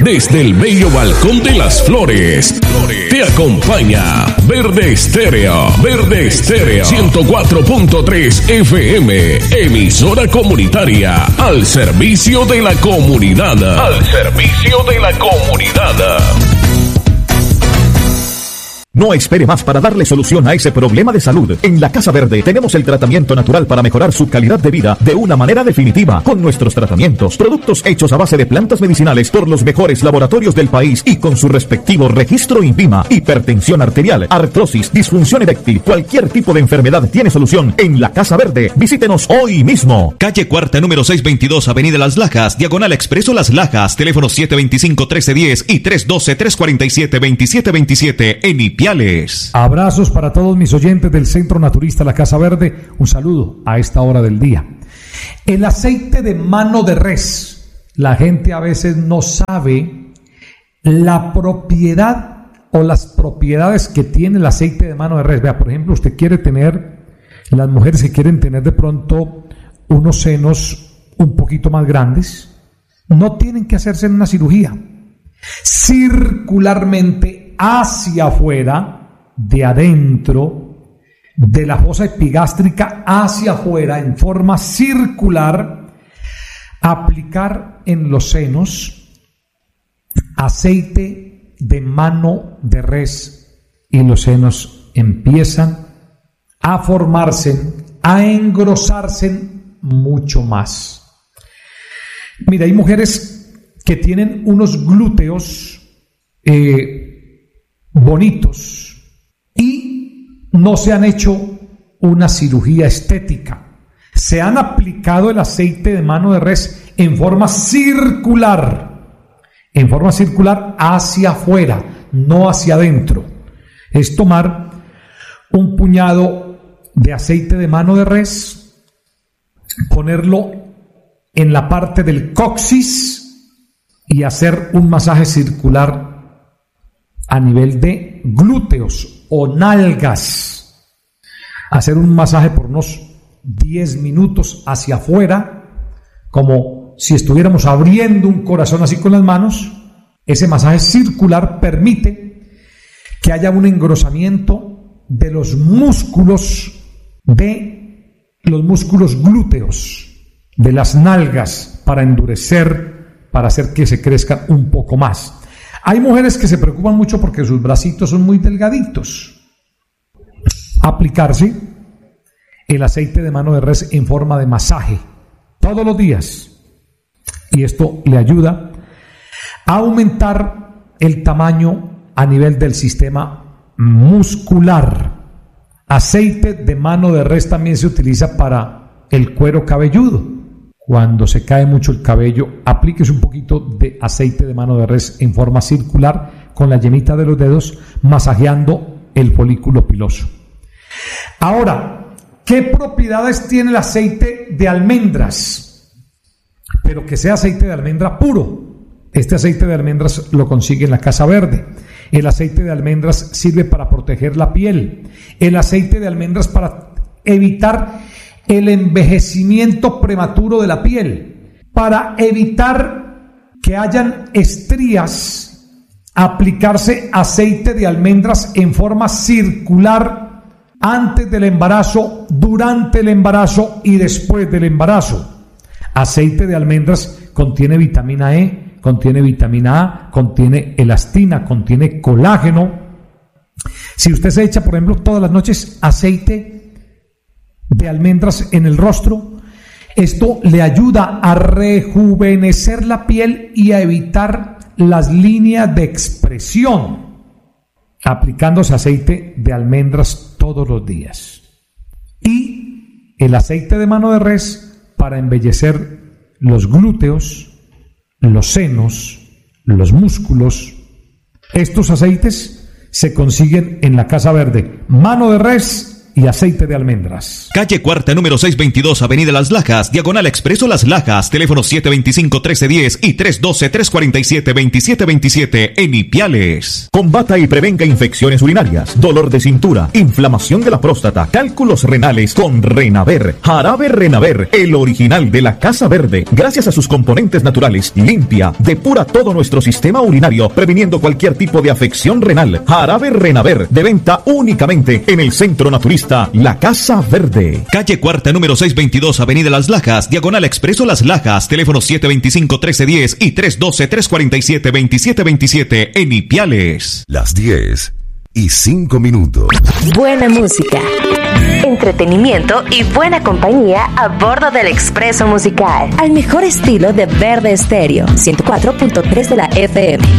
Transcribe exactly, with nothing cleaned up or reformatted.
Desde el bello balcón de Las Flores, te acompaña Verde Estéreo. Verde Estéreo ciento cuatro punto tres F M, emisora comunitaria al servicio de la comunidad. Al servicio de la comunidad. No espere más para darle solución a ese problema de salud. En la Casa Verde tenemos el tratamiento natural para mejorar su calidad de vida de una manera definitiva. Con nuestros tratamientos, productos hechos a base de plantas medicinales por los mejores laboratorios del país y con su respectivo registro INVIMA. Hipertensión arterial, artrosis, disfunción eréctil, cualquier tipo de enfermedad tiene solución en la Casa Verde. Visítenos hoy mismo. Calle Cuarta, número seiscientos veintidós, Avenida Las Lajas, Diagonal Expreso Las Lajas, teléfono siete veinticinco, trece diez y tres doce, tres cuarenta y siete, veintisiete veintisiete en Ipiales. Abrazos para todos mis oyentes del Centro Naturista La Casa Verde. Un saludo a esta hora del día. El aceite de mano de res. La gente a veces no sabe la propiedad o las propiedades que tiene el aceite de mano de res. Vea, por ejemplo, usted quiere tener, las mujeres que quieren tener de pronto unos senos un poquito más grandes, no tienen que hacerse una cirugía. Circularmente hacia afuera, de adentro, de la fosa epigástrica hacia afuera, en forma circular, aplicar en los senos aceite de mano de res y los senos empiezan a formarse, a engrosarse mucho más. Mira, hay mujeres que tienen unos glúteos eh, bonitos y no se han hecho una cirugía estética. Se han aplicado el aceite de mano de res en forma circular, en forma circular hacia afuera, no hacia adentro. Es tomar un puñado de aceite de mano de res, ponerlo en la parte del coxis y hacer un masaje circular a nivel de glúteos o nalgas. Hacer un masaje por unos diez minutos hacia afuera, como si estuviéramos abriendo un corazón así con las manos. Ese masaje circular permite que haya un engrosamiento de los músculos de los músculos glúteos, de las nalgas, para endurecer, para hacer que se crezcan un poco más. Hay mujeres que se preocupan mucho porque sus bracitos son muy delgaditos. Aplicarse el aceite de mano de res en forma de masaje todos los días. Y esto le ayuda a aumentar el tamaño a nivel del sistema muscular. Aceite de mano de res también se utiliza para el cuero cabelludo. Cuando se cae mucho el cabello, aplíquese un poquito de aceite de mano de res en forma circular con la yemita de los dedos, masajeando el folículo piloso. Ahora, ¿qué propiedades tiene el aceite de almendras? Pero que sea aceite de almendra puro. Este aceite de almendras lo consigue en la Casa Verde. El aceite de almendras sirve para proteger la piel. El aceite de almendras para evitar el envejecimiento prematuro de la piel, para evitar que hayan estrías, aplicarse aceite de almendras en forma circular antes del embarazo, durante el embarazo y después del embarazo. Aceite de almendras contiene vitamina E, contiene vitamina A, contiene elastina, contiene colágeno. Si usted se echa, por ejemplo, todas las noches aceite de almendras en el rostro, esto le ayuda a rejuvenecer la piel y a evitar las líneas de expresión, aplicándose aceite de almendras todos los días. Y el aceite de mano de res para embellecer los glúteos, los senos, los músculos. Estos aceites se consiguen en la Casa Verde. Mano de res y aceite de almendras. Calle Cuarta, número seiscientos veintidós, Avenida Las Lajas, diagonal Expreso Las Lajas, teléfono siete dos cinco, uno tres uno cero y tres uno dos, tres cuatro siete, dos siete dos siete en Ipiales. Combata y prevenga infecciones urinarias, dolor de cintura, inflamación de la próstata, cálculos renales con Renaver. Jarabe Renaver, el original de la Casa Verde. Gracias a sus componentes naturales, limpia, depura todo nuestro sistema urinario, previniendo cualquier tipo de afección renal. Jarabe Renaver, de venta únicamente en el Centro Naturista La Casa Verde. Calle Cuarta, número seiscientos veintidós, Avenida Las Lajas, diagonal Expreso Las Lajas, teléfono siete dos cinco, uno tres uno cero y tres uno dos, tres cuatro siete, dos siete dos siete en Ipiales. Las diez y cinco minutos. Buena música, entretenimiento y buena compañía a bordo del Expreso Musical. Al mejor estilo de Verde Estéreo, ciento cuatro punto tres de la F M.